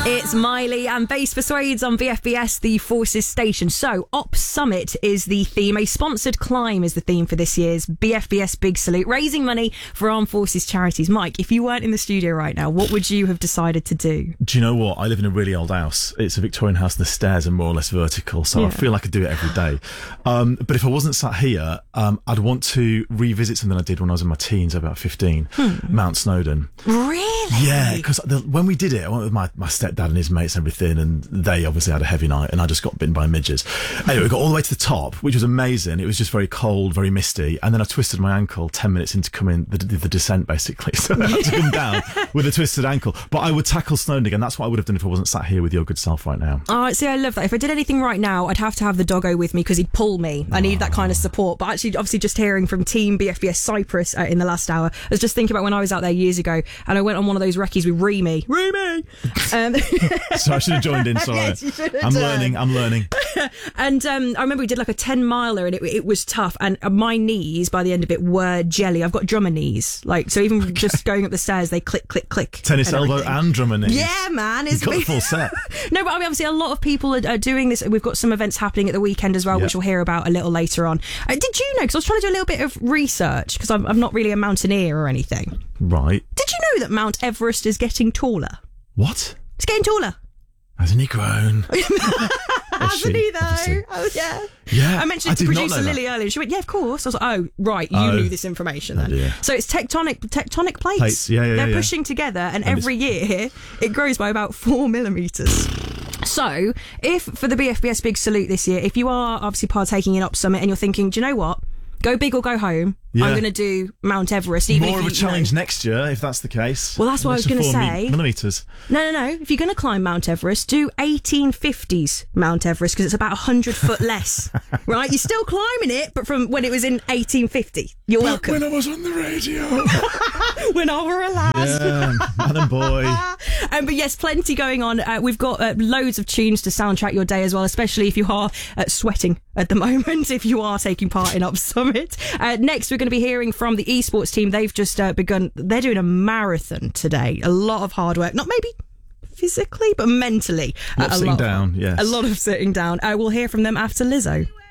It's Miley and Bass Persuades on VFBS, the Forces station. So, Op Summit is the theme. A sponsored climb is the theme for this year's VFBS Big Salute, raising money for armed forces charities. Mike, if you weren't in the studio right now, what would you have decided to do? Do you know what? I live in a really old house. It's a Victorian house and the stairs are more or less vertical, so I feel I could do it every day. But if I wasn't sat here, I'd want to revisit something I did when I was in my teens, about 15, Mount Snowdon. Really? Yeah, because when we did it, I went with my stepdad and his mates and everything, and they obviously had a heavy night, and I just got bitten by midges. Anyway, we got all the way to the top, which was amazing. It was just very cold, very misty, and then I twisted my ankle 10 minutes into coming the descent, basically. So I had to come down with a twisted ankle. But I would tackle Snowdon again. That's what I would have done if I wasn't sat here with your good self right now. Oh, see, I love that. If I did anything right now, I'd have to have the doggo with me because he'd pull me. I need that kind of support. But actually, obviously, just hearing from Team BFBS Cyprus in the last hour, I was just thinking about when I was out there years ago, and I went on one of those recce's with Remy. So I should have joined in, sorry. Yes, I'm learning. And I remember we did like a 10-miler, and it was tough, and my knees by the end of it were jelly. I've got drummer knees, so even just going up the stairs, they click, click, click. Tennis elbow and drummer knees. Yeah, man. You've got the full set. No, but I mean, obviously a lot of people are doing this. We've got some events happening at the weekend as well, which we'll hear about a little later on. Did you know, because I was trying to do a little bit of research, because I'm not really a mountaineer or anything. Right. Did you know that Mount Everest is getting taller? What? It's getting taller. Hasn't he grown? Hasn't he, though? Obviously. Oh, yeah. Yeah. I mentioned it to producer Lily earlier. She went, yeah, of course. I was like, oh, right, you knew this information then. Dear. So it's tectonic plates. Yeah, They're pushing together, and every year it grows by about 4 millimetres. So, if for the BFBS Big Salute this year, if you are obviously partaking in Op Summit and you're thinking, do you know what? Go big or go home. I'm going to do Mount Everest. Even more of a challenge next year, if that's the case. Well, that's what I was going to say. Millimetres. No. If you're going to climb Mount Everest, do 1850s Mount Everest, because it's about 100 foot less. Right? You're still climbing it, but from when it was in 1850. You're welcome. When I was on the radio. When I were a lad. Yeah, man and boy. But yes, plenty going on. We've got loads of tunes to soundtrack your day as well, especially if you are sweating at the moment, if you are taking part in Op Summit. Next, we're going to be hearing from the esports team. They've just begun. They're doing a marathon today. A lot of hard work. Not maybe physically, but mentally. A lot of sitting down, yes. A lot of sitting down. We'll hear from them after Lizzo.